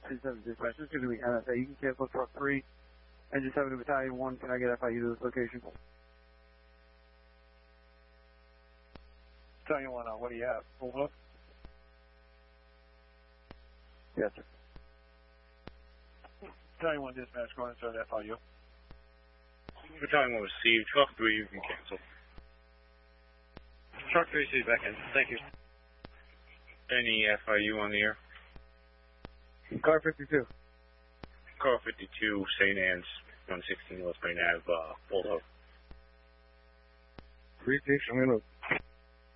37 dispatch. This is going to be NSA. You can cancel truck 3 and just 7 to Battalion 1. Can I get FIU to this location? Battalion 1, what do you have? Full hook? Yes, sir. Battalion 1 dispatch, go ahead and start FIU. Battalion 1 received. Truck 3, you can cancel. Truck 3, see you back in. Thank you. Any FIU on the air? Car 52. Car 52, St. Anne's, 116 West Main Ave, full hook. 3-6, I'm going to